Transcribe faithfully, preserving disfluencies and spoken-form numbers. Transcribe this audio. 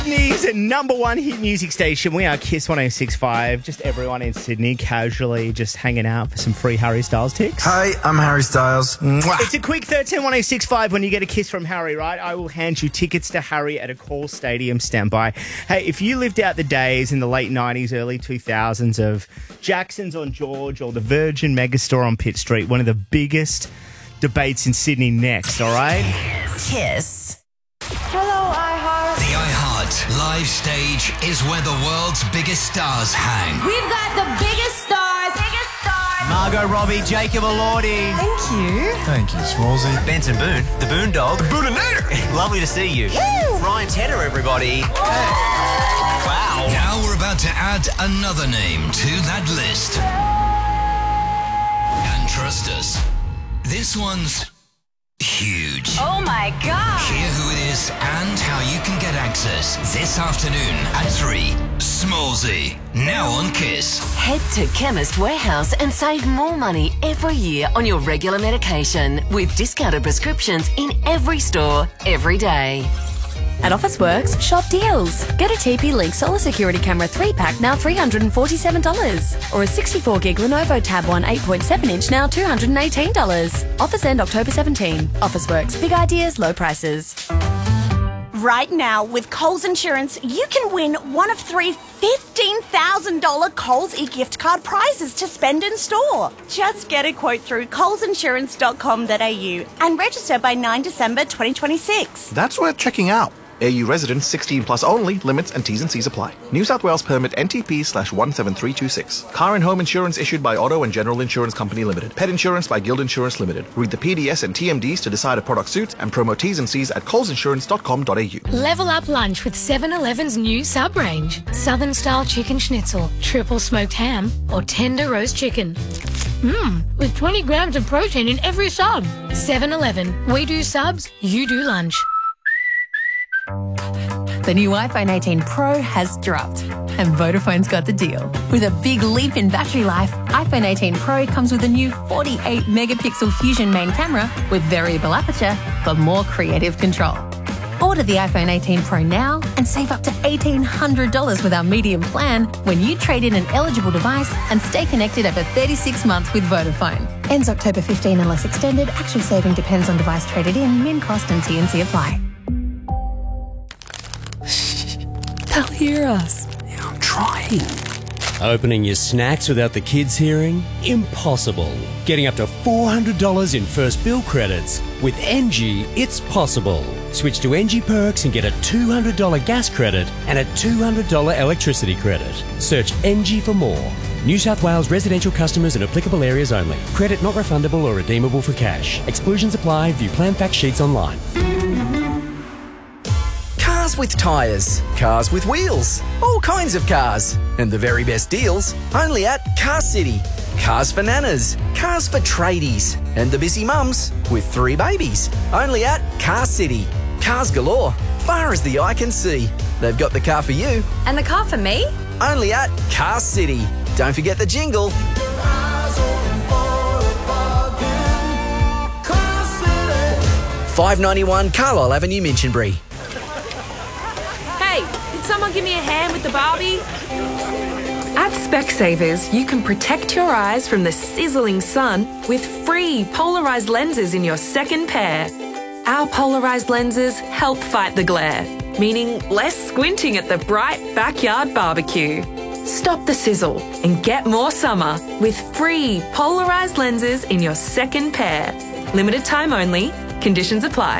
Sydney's number one hit music station. We are Kiss one oh six point five. Just everyone in Sydney casually just hanging out for some free Harry Styles ticks. Hi, I'm Harry Styles. Mwah. It's a quick thirteen one oh six point five when you get a kiss from Harry, right? I will hand you tickets to Harry at a call stadium. Stand by. Hey, if you lived out the days in the late nineties, early two thousands of Jackson's on George or the Virgin Megastore on Pitt Street, one of the biggest debates in Sydney next, all right? Kiss. Hello, iHeart. The iHeart live stage is where the world's biggest stars hang. We've got the biggest stars. Biggest stars. Margot Robbie, Jacob Elordi. Thank you. Thank you, Smallsy. Benson Boone, the Boondog. The Booninator. Lovely to see you. Woo. Ryan Tedder, everybody. Wow. Now we're about to add another name to that list. And trust us, this one's huge. Oh my God. Hear who it is and how you can get access this afternoon at three. Smallsy, now on Kiss. Head to Chemist Warehouse and save more money every year on your regular medication with discounted prescriptions in every store, every day. At Officeworks, shop deals. Get a T P Link Solar Security Camera three pack now three hundred forty-seven dollars. Or a sixty-four gig Lenovo Tab one eight point seven inch now two hundred eighteen dollars. Offers end October seventeenth. Officeworks, big ideas, low prices. Right now, with Coles Insurance, you can win one of three fifteen thousand dollars Coles e-gift card prizes to spend in store. Just get a quote through coles insurance dot com dot a u and register by the ninth of December twenty twenty-six. That's worth checking out. A U residents sixteen plus only. Limits and T's and C's apply. New South Wales permit N T P slash one seven three two six. Car and home insurance issued by Auto and General Insurance Company Limited. Pet insurance by Guild Insurance Limited. Read the P D S and T M Ds to decide a product suits and promo T's and C's at coles insurance dot com dot a u. Level up lunch with seven eleven's new sub range. Southern style chicken schnitzel, triple smoked ham, or tender roast chicken. Mmm, with twenty grams of protein in every sub. seven eleven. We do subs, you do lunch. The new iPhone eighteen Pro has dropped, and Vodafone's got the deal. With a big leap in battery life, iPhone eighteen Pro comes with a new forty-eight megapixel Fusion main camera with variable aperture for more creative control. Order the iPhone eighteen Pro now and save up to eighteen hundred dollars with our medium plan when you trade in an eligible device and stay connected over thirty-six months with Vodafone. Ends October fifteenth unless extended. Actual saving depends on device traded in, min cost and T and C apply. They'll hear us. Yeah, I'm trying. Opening your snacks without the kids hearing? Impossible. Getting up to four hundred dollars in first bill credits. With N G, it's possible. Switch to N G Perks and get a two hundred dollars gas credit and a two hundred dollars electricity credit. Search N G for more. New South Wales residential customers in applicable areas only. Credit not refundable or redeemable for cash. Exclusions apply. View plan fact sheets online. Cars with tyres, cars with wheels, all kinds of cars. And the very best deals, only at Car City. Cars for nanas, cars for tradies, and the busy mums with three babies. Only at Car City. Cars galore, far as the eye can see. They've got the car for you. And the car for me? Only at Car City. Don't forget the jingle. five ninety-one Carlisle Avenue, Minchinbury. Hey, can someone give me a hand with the Barbie? At Specsavers, you can protect your eyes from the sizzling sun with free polarised lenses in your second pair. Our polarised lenses help fight the glare, meaning less squinting at the bright backyard barbecue. Stop the sizzle and get more summer with free polarised lenses in your second pair. Limited time only. Conditions apply.